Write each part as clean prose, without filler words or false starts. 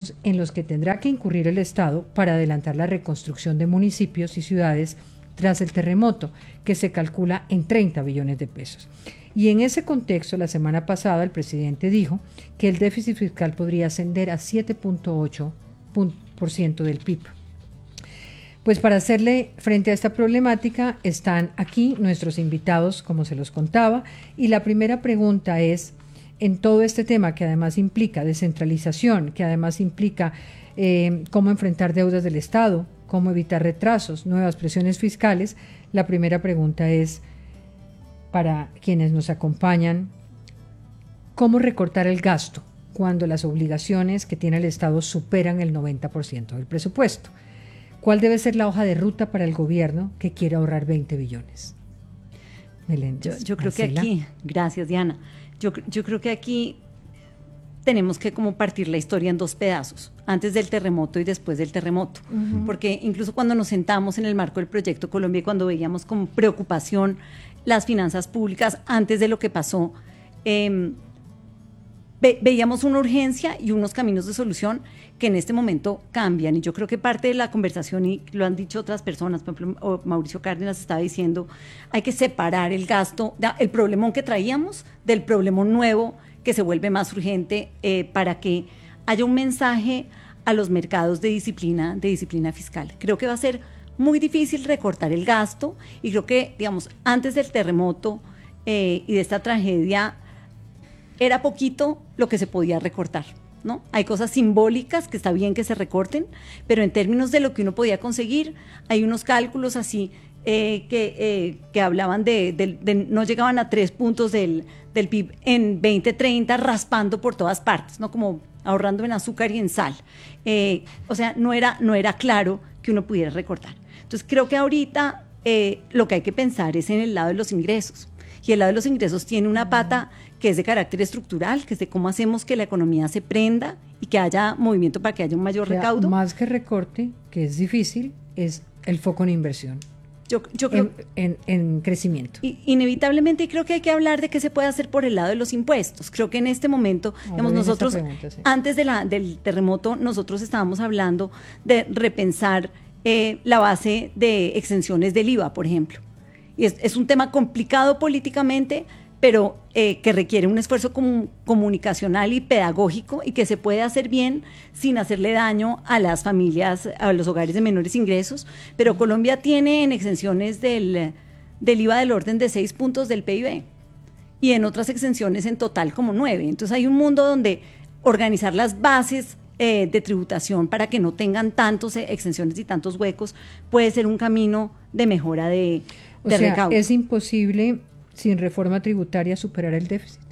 gastos en los que tendrá que incurrir el Estado para adelantar la reconstrucción de municipios y ciudades tras el terremoto, que se calcula en 30 billones de pesos. Y en ese contexto, la semana pasada el presidente dijo que el déficit fiscal podría ascender a 7.8% del PIB. Pues para hacerle frente a esta problemática están aquí nuestros invitados, como se los contaba, y la primera pregunta es, en todo este tema que además implica descentralización, que además implica cómo enfrentar deudas del Estado, cómo evitar retrasos, nuevas presiones fiscales, la primera pregunta es, para quienes nos acompañan, ¿cómo recortar el gasto cuando las obligaciones que tiene el Estado superan el 90% del presupuesto? ¿Cuál debe ser la hoja de ruta para el gobierno que quiere ahorrar 20 billones? Yo creo que aquí, gracias Diana, yo creo que aquí tenemos que como partir la historia en dos pedazos, antes del terremoto y después del terremoto, porque incluso cuando nos sentamos en el marco del Proyecto Colombia y cuando veíamos con preocupación las finanzas públicas antes de lo que pasó, veíamos una urgencia y unos caminos de solución que en este momento cambian, y yo creo que parte de la conversación, y lo han dicho otras personas, por ejemplo Mauricio Cárdenas estaba diciendo, hay que separar el gasto, el problemón que traíamos del problemón nuevo que se vuelve más urgente, para que haya un mensaje a los mercados de disciplina fiscal. Creo que va a ser muy difícil recortar el gasto, y creo que, digamos, antes del terremoto y de esta tragedia, era poquito lo que se podía recortar, ¿no? Hay cosas simbólicas que está bien que se recorten, pero en términos de lo que uno podía conseguir, hay unos cálculos así que hablaban de no llegaban a 3 puntos del PIB en 2030, raspando por todas partes, ¿no? Como ahorrando en azúcar y en sal. O sea, no era claro que uno pudiera recortar. Entonces, creo que ahorita lo que hay que pensar es en el lado de los ingresos. Y el lado de los ingresos tiene una pata que es de carácter estructural, que es de cómo hacemos que la economía se prenda y que haya movimiento para que haya un mayor recaudo. Más que recorte, que es difícil, es el foco en inversión. Yo creo en crecimiento. Inevitablemente, creo que hay que hablar de qué se puede hacer por el lado de los impuestos. Creo que en este momento, digamos, nosotros, sí, antes del terremoto, nosotros estábamos hablando de repensar la base de exenciones del IVA, por ejemplo. Y es un tema complicado políticamente, pero que requiere un esfuerzo comunicacional y pedagógico, y que se puede hacer bien sin hacerle daño a las familias, a los hogares de menores ingresos. Pero Colombia tiene en exenciones del IVA del orden de 6 puntos del PIB, y en otras exenciones en total como 9. Entonces hay un mundo donde organizar las bases de tributación para que no tengan tantas exenciones y tantos huecos puede ser un camino de mejora de recaudo. Es imposible sin reforma tributaria superar el déficit.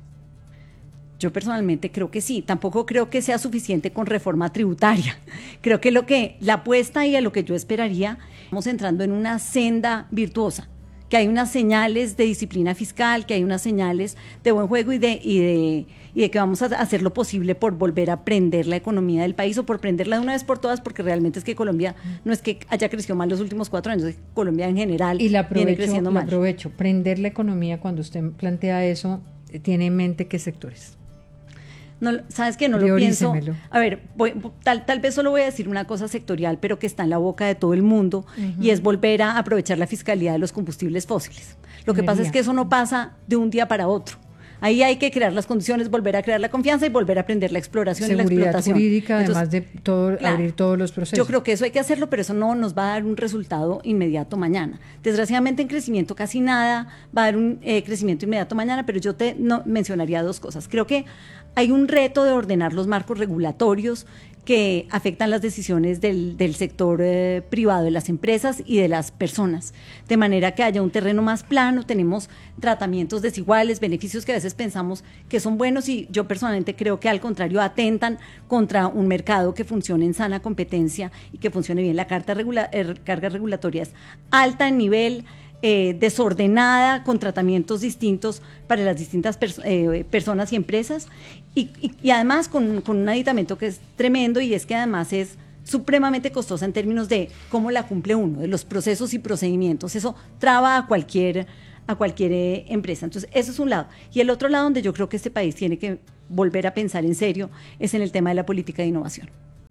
Yo personalmente creo que sí. Tampoco creo que sea suficiente con reforma tributaria. Creo que la apuesta, y a lo que yo esperaría, estamos entrando en una senda virtuosa, que hay unas señales de disciplina fiscal, que hay unas señales de buen juego y de que vamos a hacer lo posible por volver a prender la economía del país, o por prenderla de una vez por todas, porque realmente es que Colombia no es que haya crecido mal los últimos 4 años, es que Colombia en general viene creciendo mal. Prender la economía, cuando usted plantea eso, ¿tiene en mente qué sectores? No, ¿sabes qué? No lo pienso. A ver, tal vez solo voy a decir una cosa sectorial, pero que está en la boca de todo el mundo, y es volver a aprovechar la fiscalidad de los combustibles fósiles. Lo que pasa es que eso no pasa de un día para otro. Ahí hay que crear las condiciones, volver a crear la confianza y volver a aprender la exploración y la explotación. Seguridad jurídica, además de todo, claro, abrir todos los procesos. Yo creo que eso hay que hacerlo, pero eso no nos va a dar un resultado inmediato mañana. Desgraciadamente, en crecimiento casi nada va a dar un crecimiento inmediato mañana, pero yo mencionaría 2 cosas. Creo que hay un reto de ordenar los marcos regulatorios que afectan las decisiones del sector privado, de las empresas y de las personas, de manera que haya un terreno más plano. Tenemos tratamientos desiguales, beneficios que a veces pensamos que son buenos, y yo personalmente creo que al contrario atentan contra un mercado que funcione en sana competencia y que funcione bien. La carga regulatoria es alta en nivel, desordenada, con tratamientos distintos para las distintas personas y empresas, y además con un aditamento que es tremendo, y es que además es supremamente costosa en términos de cómo la cumple uno, de los procesos y procedimientos. Eso traba a cualquier empresa. Entonces, eso es un lado. Y el otro lado donde yo creo que este país tiene que volver a pensar en serio es en el tema de la política de innovación.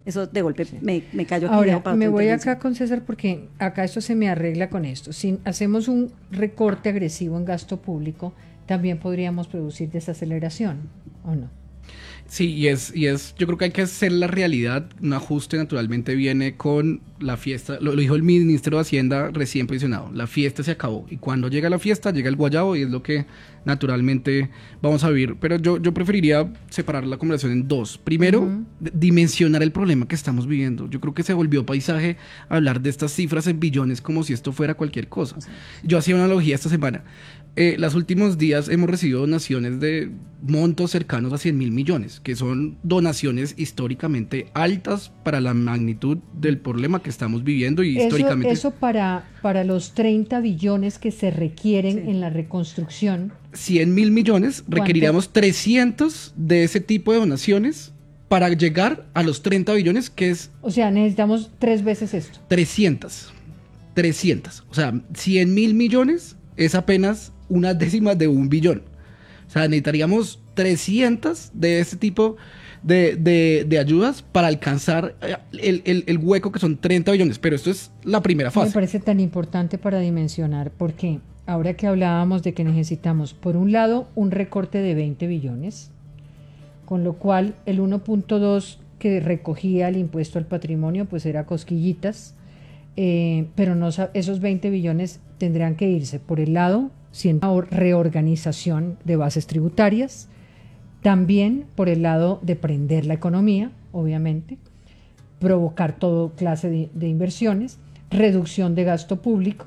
eso de golpe me cayó aquí. Ahora, me voy acá con César porque acá esto se me arregla con esto. Si hacemos un recorte agresivo en gasto público, también podríamos producir desaceleración, ¿o no? Sí, yo creo que hay que hacer la realidad. Un ajuste naturalmente viene con la fiesta. Lo dijo el ministro de Hacienda recién pensionado. La fiesta se acabó. Y cuando llega la fiesta, llega el guayabo y es lo que naturalmente vamos a vivir. Pero yo preferiría separar la conversación en dos. Primero, dimensionar el problema que estamos viviendo. Yo creo que se volvió paisaje hablar de estas cifras en billones como si esto fuera cualquier cosa. Yo hacía una analogía esta semana. Los últimos días hemos recibido donaciones de montos cercanos a 100.000 millones, que son donaciones históricamente altas para la magnitud del problema que estamos viviendo y históricamente. Eso para los 30 billones que se requieren en la reconstrucción. 100.000 millones, requeriríamos 300 de ese tipo de donaciones para llegar a los 30 billones, que es... O sea, necesitamos 3 veces esto. 300. O sea, 100.000 millones es apenas una décima de 1 billón. O sea, necesitaríamos 300 de este tipo de ayudas para alcanzar el hueco que son 30 billones. Pero esto es la primera fase. Me parece tan importante para dimensionar, porque ahora que hablábamos de que necesitamos, por un lado, un recorte de 20 billones, con lo cual el 1.2 que recogía el impuesto al patrimonio, pues era cosquillitas, pero no, esos 20 billones tendrán que irse por el lado siendo reorganización de bases tributarias, también por el lado de prender la economía, obviamente, provocar toda clase de inversiones, reducción de gasto público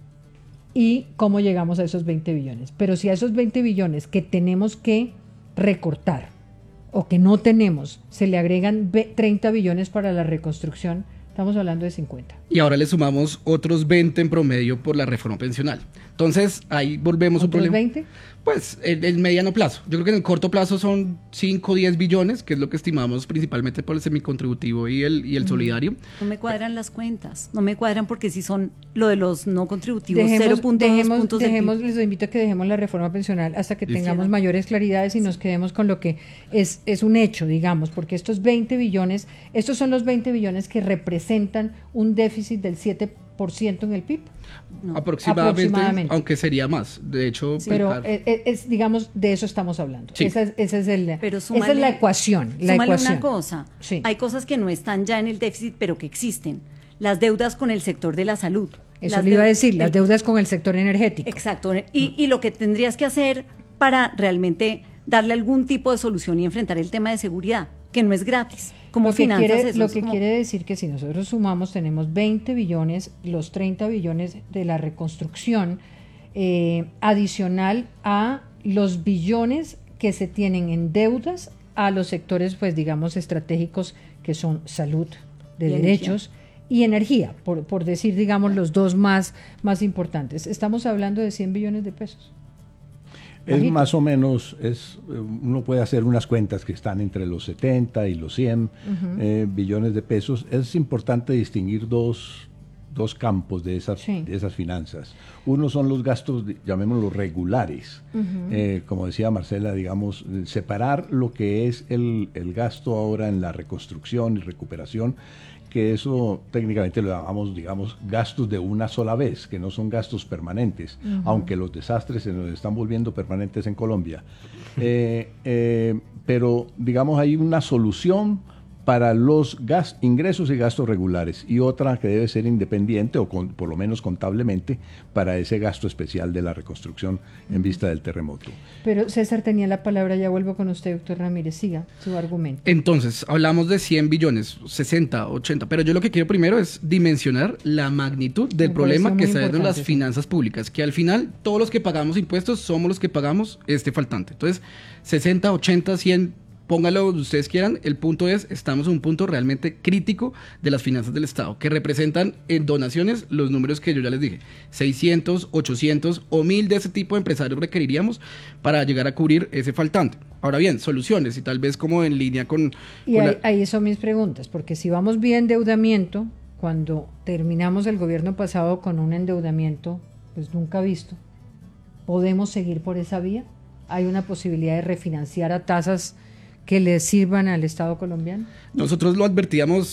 y cómo llegamos a esos 20 billones. Pero si a esos 20 billones que tenemos que recortar o que no tenemos, se le agregan 30 billones para la reconstrucción, estamos hablando de 50. Y ahora le sumamos otros 20 en promedio por la reforma pensional. Entonces, ahí volvemos a un problema. ¿Otros 20? Pues, el mediano plazo. Yo creo que en el corto plazo son 5 o 10 billones, que es lo que estimamos principalmente por el semicontributivo y el solidario. No me cuadran las cuentas. No me cuadran porque si son lo de los no contributivos, Dejemos, 0.2 puntos del PIB. les invito a que dejemos la reforma pensional hasta que tengamos mayores claridades y nos quedemos con lo que es un hecho, digamos, porque estos 20 billones, estos son los 20 billones que representan un déficit del 7% en el PIB. No. Aproximadamente, aunque sería más, de hecho. Sí, pero digamos, de eso estamos hablando. Sí. Esa es la ecuación. Una cosa, sí. Hay cosas que no están ya en el déficit, pero que existen. Las deudas con el sector de la salud. Eso le iba a decir, las deudas con el sector energético. Exacto, y lo que tendrías que hacer para realmente darle algún tipo de solución y enfrentar el tema de seguridad, que no es gratis. Como finanzas, lo que quiere decir que si nosotros sumamos, tenemos 20 billones, los 30 billones de la reconstrucción, adicional a los billones que se tienen en deudas a los sectores, pues digamos, estratégicos, que son salud, de derechos y energía, por decir, digamos, los dos más importantes. Estamos hablando de 100 billones de pesos. Es más o menos, uno puede hacer unas cuentas que están entre los 70 y los 100 billones de pesos. Es importante distinguir dos campos de esas finanzas. Uno son los gastos, llamémoslos regulares. Como decía Marcela, digamos, separar lo que es el gasto ahora en la reconstrucción y recuperación, que eso técnicamente lo llamamos, digamos, gastos de una sola vez, que no son gastos permanentes, aunque los desastres se nos están volviendo permanentes en Colombia. Pero, digamos, hay una solución para los ingresos y gastos regulares y otra que debe ser independiente o por lo menos contablemente para ese gasto especial de la reconstrucción en vista del terremoto. Pero César tenía la palabra, ya vuelvo con usted, doctor Ramírez, siga su argumento. Entonces, hablamos de 100 billones, 60, 80, pero yo lo que quiero primero es dimensionar la magnitud del problema que está en las finanzas públicas, que al final todos los que pagamos impuestos somos los que pagamos este faltante. Entonces, 60, 80, 100... póngalo donde ustedes quieran, el punto es, estamos en un punto realmente crítico de las finanzas del Estado, que representan en donaciones los números que yo ya les dije, 600, 800 o 1.000 de ese tipo de empresarios requeriríamos para llegar a cubrir ese faltante. Ahora bien, soluciones y tal vez como en línea con... Y ahí son mis preguntas, porque si vamos vía endeudamiento, cuando terminamos el gobierno pasado con un endeudamiento pues nunca visto, ¿podemos seguir por esa vía? ¿Hay una posibilidad de refinanciar a tasas que le sirvan al Estado colombiano? Nosotros lo advertíamos